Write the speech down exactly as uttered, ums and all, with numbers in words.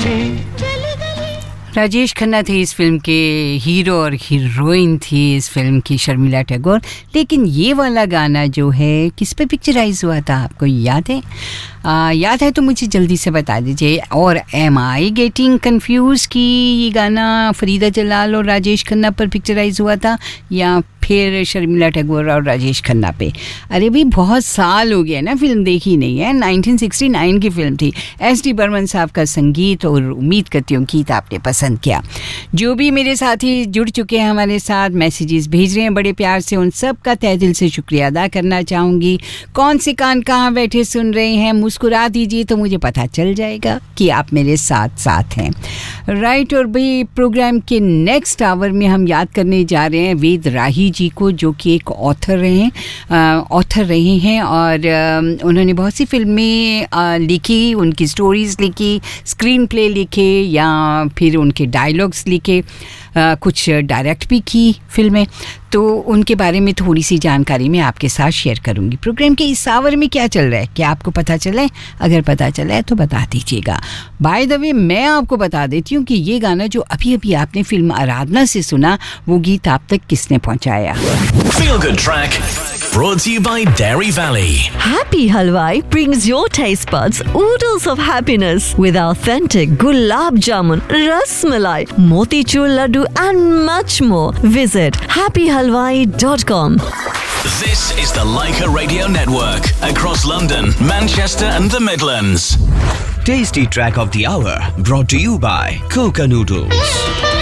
राजेश खन्ना थे इस फिल्म के हीरो और हीरोइन थी इस फिल्म की शर्मिला टैगोर। लेकिन ये वाला गाना जो है किस पे पिक्चराइज हुआ था, आपको याद है? आ, याद है तो मुझे जल्दी से बता दीजिए। और एम आई गेटिंग कंफ्यूज कि ये गाना फरीदा जलाल और राजेश खन्ना पर पिक्चराइज हुआ था या फिर शर्मिला टैगोर और राजेश खन्ना पे? अरे भाई बहुत साल हो गया ना, फिल्म देखी नहीं है। नाइनटीन सिक्सटी नाइन की फिल्म थी। एस डी बर्मन साहब का संगीत, और उम्मीद करती हूँ गीत आपने पसंद किया। जो भी मेरे साथी जुड़ चुके हैं हमारे साथ, मैसेजेस भेज रहे हैं बड़े प्यार से, उन सब का तहे दिल से शुक्रिया अदा करना चाहूँगी। कौन से कान कहाँ बैठे सुन रहे हैं, मुस्कुरा दीजिए तो मुझे पता चल जाएगा कि आप मेरे साथ साथ हैं। राइट, और भाई प्रोग्राम के नेक्स्ट आवर में हम याद करने जा रहे हैं वेद राही जी को, जो कि एक ऑथर रहे हैं ऑथर रहे हैं और आ, उन्होंने बहुत सी फिल्में आ, लिखी, उनकी स्टोरीज़ लिखी, स्क्रीन प्ले लिखे या फिर उनके डायलॉग्स लिखे, आ, कुछ डायरेक्ट भी की फिल्में। तो उनके बारे में थोड़ी सी जानकारी मैं आपके साथ शेयर करूंगी। प्रोग्राम के इस आवर में क्या चल रहा है, क्या आपको पता चला है? अगर पता चला है तो बता दीजिएगा। बाय द वे मैं आपको बता देती हूँ कि ये गाना जो अभी अभी आपने फिल्म आराधना से सुना, वो गीत आप तक किसने पहुँचाया? Feel Good Track brought to you by Dairy Valley. Happy Halwai brings your taste buds oodles of happiness with authentic gulab jamun, ras malai, motichur laddu and much more. Visit happy halwai dot com. This is the Leica Radio Network across London, Manchester and the Midlands. Tasty track of the hour brought to you by Coca Noodles.